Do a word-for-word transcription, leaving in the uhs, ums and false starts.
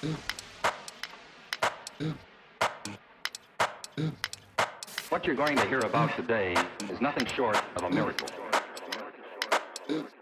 What you're going to hear about today is nothing short of a miracle.